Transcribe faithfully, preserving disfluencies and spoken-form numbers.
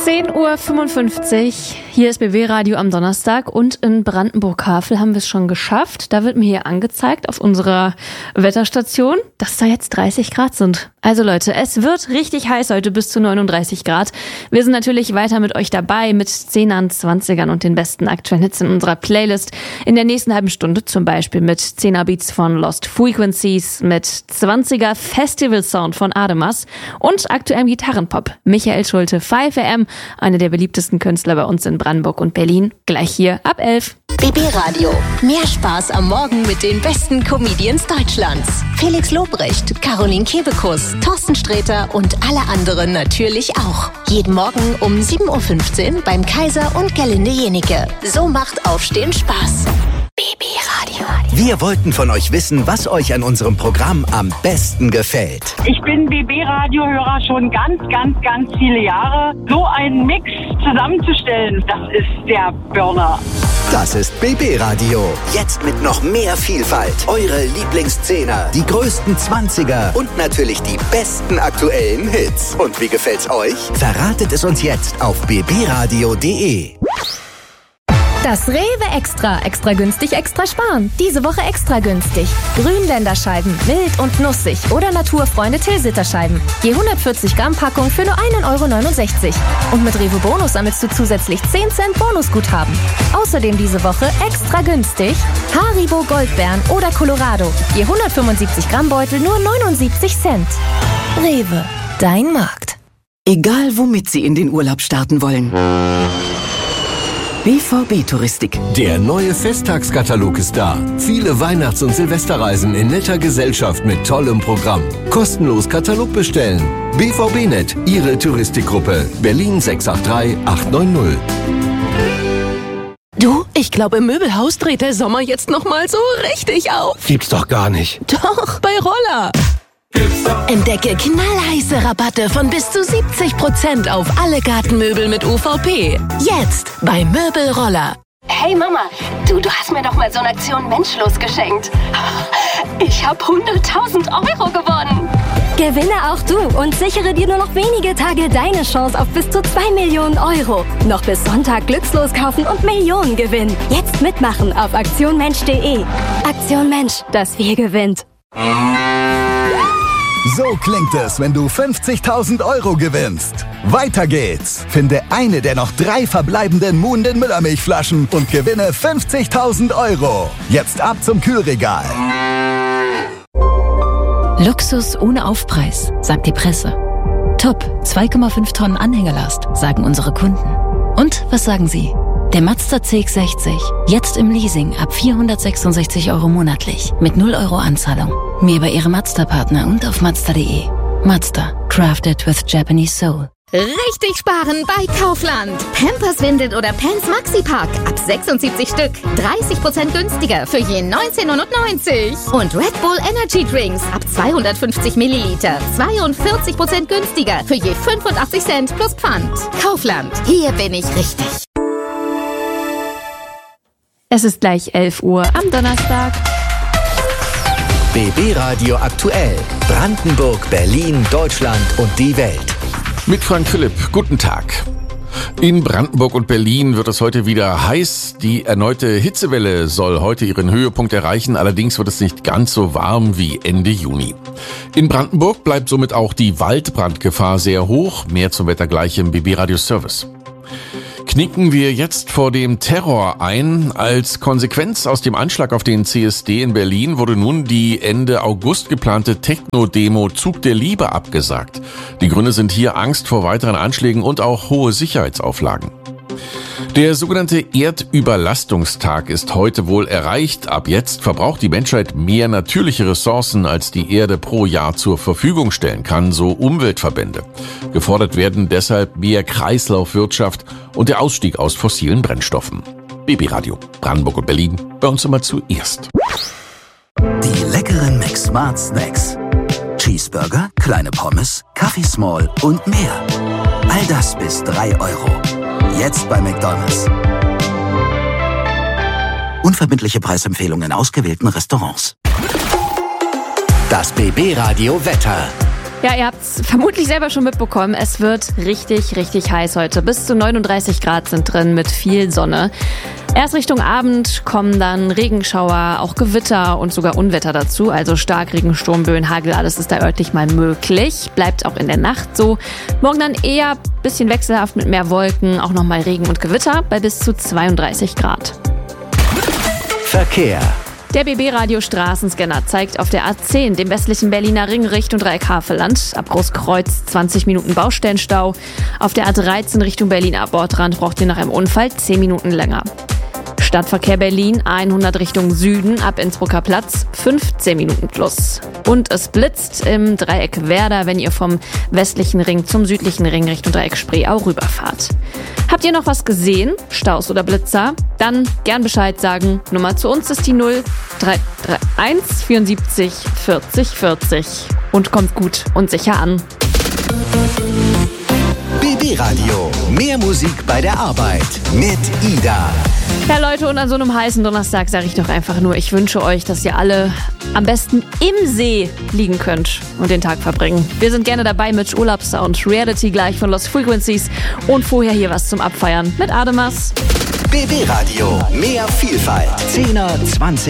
zehn Uhr fünfundfünfzig, hier ist B B Radio am Donnerstag und in Brandenburg-Havel haben wir es schon geschafft. Da wird mir hier angezeigt auf unserer Wetterstation, dass da jetzt dreißig Grad sind. Also Leute, es wird richtig heiß heute, bis zu neununddreißig Grad. Wir sind natürlich weiter mit euch dabei mit Zehnern, Zwanzigern und den besten aktuellen Hits in unserer Playlist. In der nächsten halben Stunde zum Beispiel mit Zehner Beats von Lost Frequencies, mit Zwanziger Festival Sound von Ademas und aktuellem Gitarrenpop. Michael Schulte, five a m, einer der beliebtesten Künstler bei uns in Brandenburg und Berlin. Gleich hier ab elf. B B Radio. Mehr Spaß am Morgen mit den besten Comedians Deutschlands. Felix Lobrecht, Caroline Kebekus, Thorsten Sträter und alle anderen natürlich auch. Jeden Morgen um sieben Uhr fünfzehn beim Kaiser und Gerlinde Jenike. So macht Aufstehen Spaß. B B Radio. Wir wollten von euch wissen, was euch an unserem Programm am besten gefällt. Ich bin B B-Radio-Hörer schon ganz, ganz, ganz viele Jahre. So einen Mix zusammenzustellen, das ist der Burner. Das ist B B-Radio. Jetzt mit noch mehr Vielfalt. Eure Lieblingszehner, die größten Zwanziger und natürlich die besten aktuellen Hits. Und wie gefällt's euch? Verratet es uns jetzt auf b b radio punkt d e. Das Rewe Extra. Extra günstig, extra sparen. Diese Woche extra günstig. Grünländerscheiben, mild und nussig oder Naturfreunde Tilsiterscheiben. Je hundertvierzig Gramm Packung für nur ein Euro neunundsechzig. Und mit Rewe Bonus sammelst du zusätzlich zehn Cent Bonusguthaben. Außerdem diese Woche extra günstig Haribo Goldbeeren oder Colorado. Je hundertfünfundsiebzig Gramm Beutel nur neunundsiebzig Cent. Rewe, dein Markt. Egal womit Sie in den Urlaub starten wollen. B V B-Touristik. Der neue Festtagskatalog ist da. Viele Weihnachts- und Silvesterreisen in netter Gesellschaft mit tollem Programm. Kostenlos Katalog bestellen. B V B-Net, Ihre Touristikgruppe. Berlin sechs acht drei acht neun null. Du, ich glaube, im Möbelhaus dreht der Sommer jetzt noch mal so richtig auf. Gibt's doch gar nicht. Doch, bei Roller. Entdecke knallheiße Rabatte von bis zu siebzig Prozent auf alle Gartenmöbel mit U V P. Jetzt bei Möbelroller. Hey Mama, du, du hast mir doch mal so eine Aktion Menschlos geschenkt. Ich habe hunderttausend Euro gewonnen. Gewinne auch du und sichere dir nur noch wenige Tage deine Chance auf bis zu zwei Millionen Euro. Noch bis Sonntag glückslos kaufen und Millionen gewinnen. Jetzt mitmachen auf aktion mensch punkt de. Aktion Mensch, das Wir gewinnt. So klingt es, wenn du fünfzigtausend Euro gewinnst. Weiter geht's. Finde eine der noch drei verbleibenden Muhnden Müllermilchflaschen und gewinne fünfzigtausend Euro. Jetzt ab zum Kühlregal. Luxus ohne Aufpreis, sagt die Presse. Top, zwei Komma fünf Tonnen Anhängerlast, sagen unsere Kunden. Und was sagen Sie? Der Mazda C X sechzig, jetzt im Leasing ab vierhundertsechsundsechzig Euro monatlich, mit null Euro Anzahlung. Mehr bei Ihrem Mazda-Partner und auf mazda punkt de. Mazda, crafted with Japanese soul. Richtig sparen bei Kaufland. Pampers Windel oder Pants Maxi Pack ab sechsundsiebzig Stück. dreißig Prozent günstiger für je neunzehn neunundneunzig. Und Red Bull Energy Drinks ab zweihundertfünfzig Milliliter. zweiundvierzig Prozent günstiger für je fünfundachtzig Cent plus Pfand. Kaufland, hier bin ich richtig. Es ist gleich elf Uhr am Donnerstag. B B-Radio aktuell. Brandenburg, Berlin, Deutschland und die Welt. Mit Frank Philipp, guten Tag. In Brandenburg und Berlin wird es heute wieder heiß. Die erneute Hitzewelle soll heute ihren Höhepunkt erreichen. Allerdings wird es nicht ganz so warm wie Ende Juni. In Brandenburg bleibt somit auch die Waldbrandgefahr sehr hoch. Mehr zum Wetter gleich im B B-Radio-Service. Knicken wir jetzt vor dem Terror ein. Als Konsequenz aus dem Anschlag auf den C S D in Berlin wurde nun die Ende August geplante Techno-Demo Zug der Liebe abgesagt. Die Gründe sind hier Angst vor weiteren Anschlägen und auch hohe Sicherheitsauflagen. Der sogenannte Erdüberlastungstag ist heute wohl erreicht. Ab jetzt verbraucht die Menschheit mehr natürliche Ressourcen, als die Erde pro Jahr zur Verfügung stellen kann, so Umweltverbände. Gefordert werden deshalb mehr Kreislaufwirtschaft und der Ausstieg aus fossilen Brennstoffen. B B Radio, Brandenburg und Berlin, bei uns immer zuerst. Die leckeren McSmart Snacks. Cheeseburger, kleine Pommes, Kaffee Small und mehr. All das bis drei Euro. Jetzt bei McDonald's. Unverbindliche Preisempfehlungen in ausgewählten Restaurants. Das B B-Radio Wetter. Ja, ihr habt es vermutlich selber schon mitbekommen. Es wird richtig, richtig heiß heute. Bis zu neununddreißig Grad sind drin mit viel Sonne. Erst Richtung Abend kommen dann Regenschauer, auch Gewitter und sogar Unwetter dazu. Also Starkregen, Sturmböen, Hagel, alles ist da örtlich mal möglich. Bleibt auch in der Nacht so. Morgen dann eher ein bisschen wechselhaft mit mehr Wolken, auch nochmal Regen und Gewitter bei bis zu zweiunddreißig Grad. Verkehr. Der B B-Radio Straßenscanner zeigt auf der A zehn, dem westlichen Berliner Ring Richtung Dreieckhavelland, ab Großkreuz zwanzig Minuten Baustellenstau. Auf der A dreizehn Richtung Berliner Bordrand braucht ihr nach einem Unfall zehn Minuten länger. Stadtverkehr Berlin hundert Richtung Süden, ab Innsbrucker Platz fünfzehn Minuten plus. Und es blitzt im Dreieck Werder, wenn ihr vom westlichen Ring zum südlichen Ring Richtung Dreieck Spreeau rüberfahrt. Habt ihr noch was gesehen? Staus oder Blitzer? Dann gern Bescheid sagen. Nummer zu uns ist die null drei drei eins vierundsiebzig vierzig vierzig. Und kommt gut und sicher an. B B-Radio. Mehr Musik bei der Arbeit mit Ida. Ja Leute, und an so einem heißen Donnerstag sage ich doch einfach nur, ich wünsche euch, dass ihr alle am besten im See liegen könnt und den Tag verbringen. Wir sind gerne dabei mit Urlaubssound, Reality gleich von Lost Frequencies und vorher hier was zum Abfeiern mit Ademas. B B-Radio. Mehr Vielfalt. zehner, zwanziger